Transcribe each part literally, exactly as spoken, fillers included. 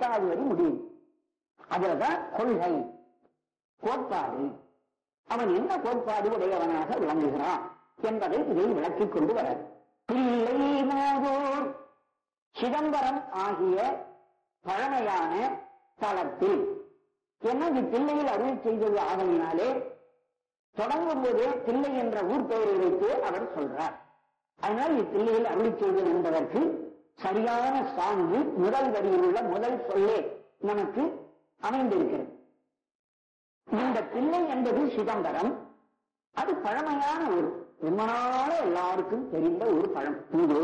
எட்டாவது வரி முடியும். அதுலதான் கொள்கை, கோட்பாடு. அவன் என்ன கோட்பாடு உடையவனாக விளங்குகிறான் என்பதை இதை விளக்கிக் கொண்டு வர தில்லை மூதூர் சிதம்பரம் ஆகிய பழமையான தலத்தில் என்ன தில்லையில் அருள் செய்தது ஆகையினாலே தொடங்கும் போதே தில்லை என்ற ஊர் பெயரை வைத்து அவர் சொல்றார். அதனால் இத்தில்லையில் அருள் செய்தது என்பதற்கு சரியான சான்று முதல் வரியில் உள்ள முதல் சொல்லே நமக்கு அமைந்திருக்கிறது. இந்த தில்லை என்பது சிதம்பரம், அது பழமையான ஊர், ரொம்ப நாள எல்லாருக்கும் தெரிந்த ஒரு பழம். இது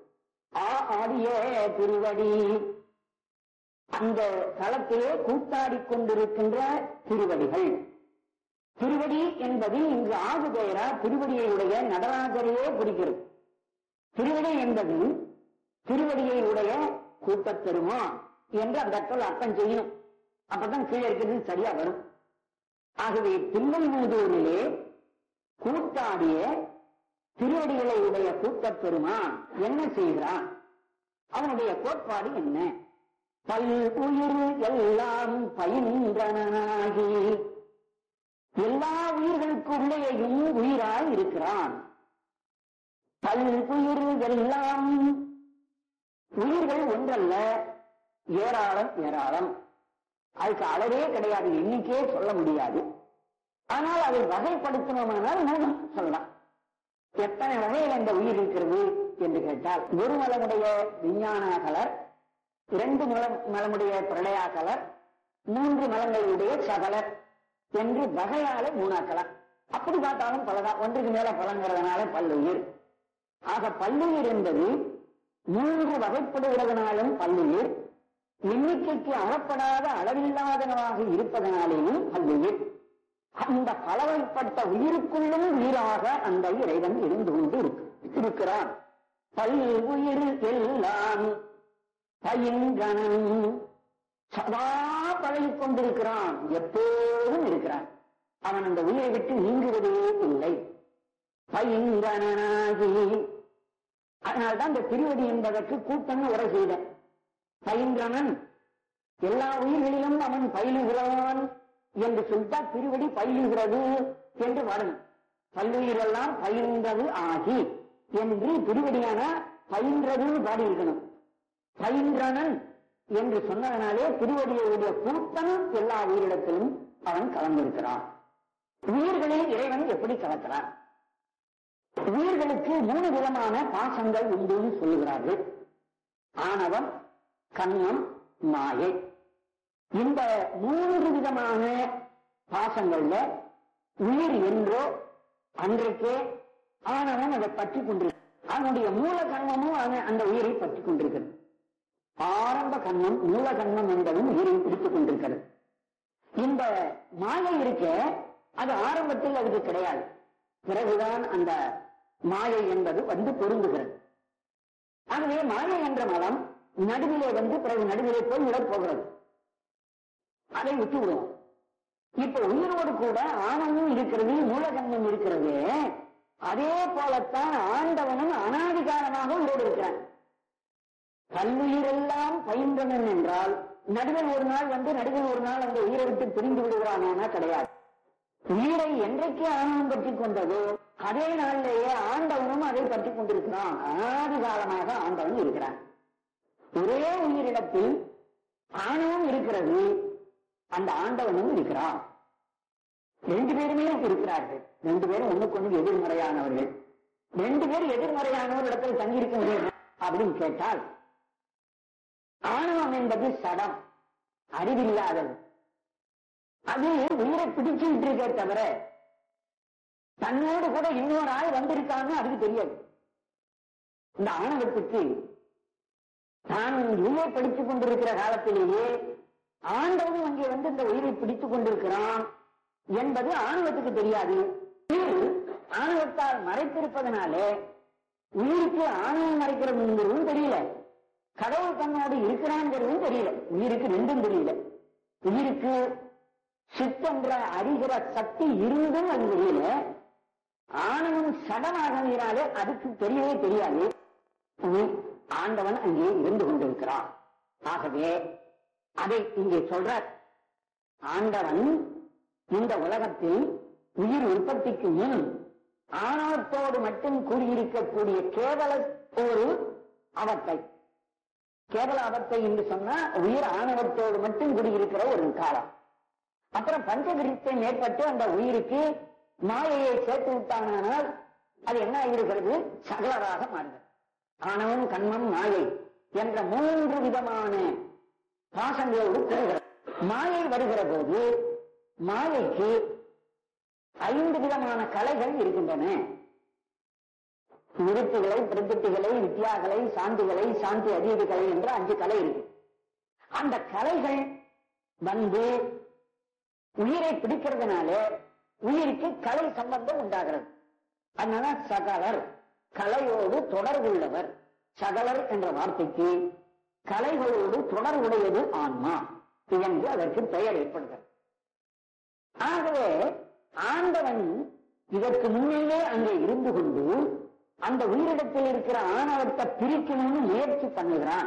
ஆடிய திருவடி, அந்த தலத்திலே கூத்தாடி கொண்டிருக்கின்ற திருவடிகள். திருவடி என்பது இங்கு ஆகு பெயரா திருவடியுடைய நடராஜரையே குறிக்கிறது. திருவடி என்பது திருவடியுடைய கூட்டத்தெருமா என்று அந்த இடத்துல அர்த்தம் செய்யணும். அப்பதான் கீழே இருக்கிறது சரியா வரும். ஆகவே தில்லை மூதூரிலே கூத்தாடிய திருவடிகளை உடைய கூட்டப்பெருமான் என்ன செய்கிறான், அவனுடைய கோட்பாடு என்ன? பல் உயிர் எல்லாம் பயின்றனாகி எல்லா உயிர்களுக்கு உள்ளேயும் உயிராய் இருக்கிறான். பல் உயிர் எல்லாம், உயிர்கள் ஒன்றல்ல, ஏராளம் ஏராளம். அதுக்கு அளவே கிடையாது, எண்ணிக்கையே சொல்ல முடியாது. ஆனால் அதை வகைப்படுத்தணுமானால் நாம் சொல்லலாம். எத்தனை வகையில் அந்த உயிர் இருக்கிறது என்று கேட்டால், ஒரு மலமுடைய விஞ்ஞானகலர், இரண்டு மலமுடைய பிரளயாகலர், மூன்று மலங்களுடைய சகலர் என்று வகையால மூணாக்கலாம். அப்படி பார்த்தாலும் பலதான், ஒன்றுக்கு மேல பலங்கிறதுனால பல்லுயிர். ஆக பல்லுயிர் என்பது மூன்று வகைப்படுகிறதுனாலும் பல்லுயிர், எண்ணிக்கைக்கு அகப்படாத அளவில்லாதனவாக இருப்பதனாலேயும் பல்லுயிர். அந்த பலவைப்பட்ட உயிருக்குள்ளும் உயிராக அந்த இறைவன் இருந்து கொண்டு இருக்கிறான். பல் உயிர் எல்லாம் பயின்றனன், சதா பழகிக் கொண்டிருக்கிறான், எப்போதும் இருக்கிறான். அவன் அந்த உயிரை விட்டு நீங்குவதே இல்லை. பயின்றனாகி, அதனால்தான் இந்த திருவடி என்பதற்கு கூட்டம் உரை செய்த. பயின்றனன், எல்லா உயிர்களிலும் அவன் பயிலுகிறான் என்று சொல்லிட்டா திருவடி பயிலுகிறது என்று வரணும். பல்லுயிரெல்லாம் பயின்றது ஆகி என்று திருவடியான பயின்றது பாடியிருக்கணும். பயின்றனன் என்று சொன்னதனாலே திருவடியுடைய கூட்டம் எல்லா உயிரிடத்திலும் அவன் கலந்திருக்கிறான். உயிர்களில் இறைவன் எப்படி கலக்கிறான்? உயிர்களுக்கு மூணு விதமான பாசங்கள் உண்டுன்னு சொல்லுகிறார்கள். ஆணவம், கன்மம், மாயை. இந்த மூன்று விதமான பாசங்கள்ல உயிர் என்றோ அன்றைக்கே ஆணவம் அதை பற்றி கொண்டிருக்கிறது. அவனுடைய மூல கண்மமும் அந்த உயிரை பற்றி கொண்டிருக்கிறது. ஆரம்ப கண்மம், மூல கண்மம் என்பதும் உயிரை பிடித்துக் கொண்டிருக்கிறது. இந்த மாயை இருக்க அது ஆரம்பத்தில் அதுக்கு கிடையாது, பிறகுதான் அந்த மாயை என்பது வந்து பொருந்துகிறது. ஆகவே மாயை என்ற மலம் நடுவிலே வந்து பிறகு நடுவிலே போய் விடப் போகிறது, அதை விட்டு விடுவோம். இப்ப உயிரோடு கூட ஆணவமும் இருக்கிறது, மூலகன்மம் இருக்கிறது. அதே போலத்தான் ஆண்டவனும் அனாதிகாரமாக உயிரோடு இருக்கிறான். கல்லுயிரெல்லாம் பயின்றனன் என்றால் நடுவில் ஒரு நாள் வந்து நடுவில் ஒரு நாள் அந்த உயிரை விட்டு பிரிந்து விடுகிறானா? கிடையாது. உயிரை என்றைக்கு ஆணவம் பற்றி கொண்டதோ அதே நாளிலேயே ஆண்டவனும் அதை பற்றி கொண்டிருக்கிறான். அனாதி காலமாக ஆண்டவன் இருக்கிறான். ஒரே உயிரிடத்தில் ஆணவம் இருக்கிறது, அந்த ஆண்டவனும் இருக்கிறான். ரெண்டு பேருமே இருக்கிறார்கள். ரெண்டு பேரும் ஒண்ணுக்கு ஒண்ணு எதிர்மறையானவர்கள். ரெண்டு பேரும் எதிர்மறையானவர் இடத்தில் தங்கியிருக்க முடியும் அப்படின்னு கேட்டால், ஆணவம் என்பது சடம், அறிவில்லாதது. அது உயிரை பிடிச்சுட்டு இருக்கே தவிர தன்னோடு கூட இன்னொரு ஆள் வந்திருக்கான்னு அதுக்கு தெரியாது. இந்த ஆணவத்துக்கு தான் உயிரை படித்துக் கொண்டிருக்கிற காலத்திலேயே ஆண்டவனும் அங்கே வந்து இந்த உயிரை பிடித்துக் கொண்டிருக்கிறான் என்பது ஆணவத்துக்கு தெரியாது. ஆணவத்தால் மறைத்திருப்பதனாலே உயிருக்கு ஆணவம் மறைக்கிறதுங்கிறதும் தெரியல, கடவுள் தன்னோடு இருக்கிறான்ங்கிறதும் தெரியல. உயிருக்கு ரெண்டும் தெரியல. உயிருக்கு சித்தென்ற அறிகிற சக்தி இருந்தும் அது தெரியல. ஆணவம் சடமாகனாலே அதுக்கு தெரியவே தெரியாது. ஆண்டவன் அங்கே இருந்து கொண்டிருக்கிறான். ஆகவே அதை இங்கே சொல்றார். ஆண்டவன் இந்த உலகத்தில் உயிர் உற்பத்திக்கு முன் ஆணவத்தோடு மட்டும் கூடியிருக்கக்கூடிய கேவல ஒரு அவத்தை, கேவல அவத்தை என்று சொன்னா உயிர் ஆணவத்தோடு மட்டும் கூடியிருக்கிற ஒரு காலம். அப்புறம் பஞ்சகிருத்தை மேற்பட்டு அந்த உயிருக்கு மாயையை சேர்த்து விட்டானால் அது என்ன ஆகிருக்கிறது? சகலராக மாறுகிறது. ஆணவம், கண்மம், மாயை என்ற மூன்று விதமான பாசங்களோடு கூறுகிறது. மாயை வருகிற போது மாயைக்கு ஐந்து விதமான கலைகள் இருக்கின்றன. நிறுத்துகளை, பிரதிட்டுகளை, வித்யாக்களை, சாந்திகளை, சாந்தி அதீதுகளை என்ற அஞ்சு கலை இருக்கு. அந்த கலைகள் வந்து உயிரை பிடிக்கிறதுனால உயிருக்கு கலை சம்பந்தம் உண்டாகிறது. அதனால சகலர், கலையோடு தொடர்புள்ளவர். சகலர் என்ற வார்த்தைக்கு கலைகளோடு தொடர்புடையது ஆன்மா என்று அதற்கு பெயர் ஏற்படுகிறது. ஆகவே ஆண்டவன் இதற்கு முன்னே அங்கே இருந்து கொண்டு அந்த உயிரிடத்தில் இருக்கிற ஆணவத்தை பிரிக்கணும்னு முயற்சி பண்ணுகிறான்.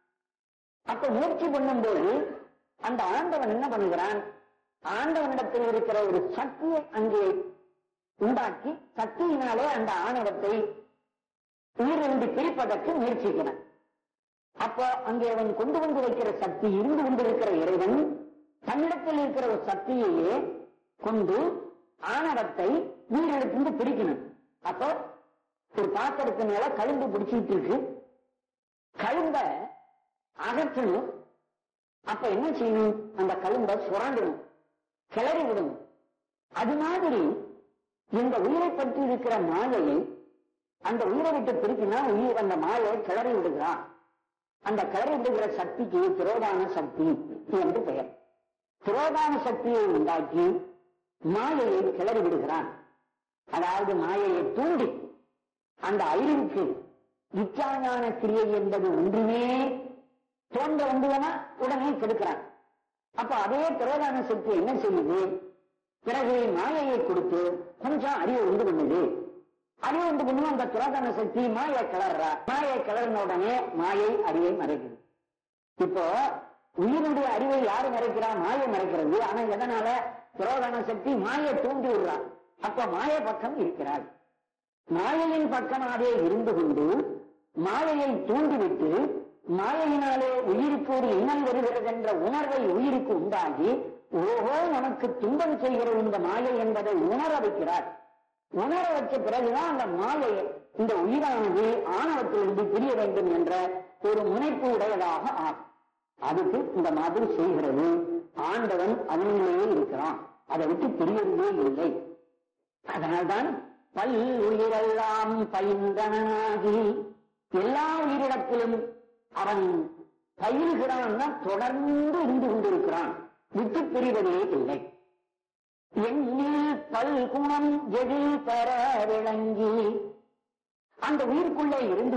அப்ப முயற்சி பண்ணும்போது அந்த ஆண்டவன் என்ன பண்ணுகிறான்? ஆண்டவனிடத்தில் இருக்கிற ஒரு சக்தியை அங்கே உண்டாக்கி சக்தியினாலே அந்த ஆணவத்தை உயிரிழந்து பிரிப்பதற்கு முயற்சிக்கிறான். அப்போ அங்கே அவன் கொண்டு வந்து வைக்கிற சக்தி, இருந்து கொண்டிருக்கிற இறைவன் தன்னிடத்தில் இருக்கிற ஒரு சக்தியையே கொண்டு ஆணவத்தை உயிரிழந்து பிரிக்கணும். அப்போ ஒரு பாத்திரத்து மேல கழும்பு பிடிச்சிட்டு இருக்கு, கழும்ப அகற்றணும். அப்ப என்ன செய்யணும்? அந்த கழும்பை சுரண்டணும், கிளறி விடணும். அது மாதிரி இந்த உயிரை பற்றி இருக்கிற மாயையை அந்த உயிரை விட்டு பிரிக்கினா உயிர் அந்த மாயை கிளறி விடுகிறான். அந்த கிளறி விடுகிற சக்திக்கு திரோதான சக்தி என்று பெயர். திரோதான சக்தியை உண்டாக்கி மாயையை கிளறி விடுகிறான். அதாவது மாயையை தூண்டி அந்த அறிவுக்கு விஞ்ஞான கிரியை என்பது ஒன்றுமே தோன்ற வந்ததுன்னா உடனே கெடுக்கிறான். அப்ப அதே திரோதான சக்தி என்ன செய்யுது? பிறகு மாயையை கொடுத்து கொஞ்சம் அறிவு உண்டு பண்ணுது. அறிவு உண்டு பண்ணும் அந்த திரோதான சக்தி மாயை கிளறா. மாயை கிளறின உடனே மாயை அறிவை மறைக்குது. இப்போ உயிருடைய அறிவை யாரு மறைக்கிறா? மாயை மறைக்கிறது. ஆனா எதனால? திரோதான சக்தி மாயை தூண்டி விடுறான். அப்ப மாயை பக்கம் இருக்கிறாள். மாயையின் பக்கமாகவே இருந்து கொண்டு மாயையை தூண்டிவிட்டு மாயையினாலே உயிருக்கு ஒரு இன்னல் வருகிறது என்ற உணர்வை உயிருக்கு உண்டாகி, ஓஹோ நமக்கு துன்பம் செய்கிறது இந்த மாயை என்பதை உணர வைக்கிறார். உணர வச்ச பிறகுதான் அந்த மாயை இந்த உயிரானது ஆணவத்திலிருந்து பிரிய வேண்டும் என்ற ஒரு முனைப்பு உடையதாக ஆகும். அதுக்கு இந்த மாதிரி செய்கிறது. ஆண்டவன் அவனிலேயே இருக்கிறான், அதை விட்டு பிரியவே இல்லை. அதனால்தான் பல் உயிரெல்லாம் பயின்றனாகி எல்லா உயிரிடத்திலும் அவன் பயில்கிறான்னா தொடர்ந்து இருந்து கொண்டிருக்கிறான், விட்டு பிரிவதே இல்லை. எண்ணில் பல் குணம் எதில் பெற விளங்கி அந்த உயிர்க்குள்ளே இருந்து